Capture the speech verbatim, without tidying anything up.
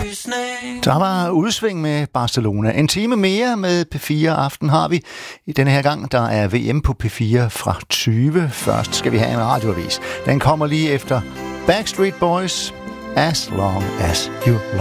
Der var udsving med Barcelona. En time mere med P fire Aften har vi i denne her gang. Der er V M på P fire fra tyve. Først skal vi have en radioavis. Den kommer lige efter Backstreet Boys, As Long As You Love.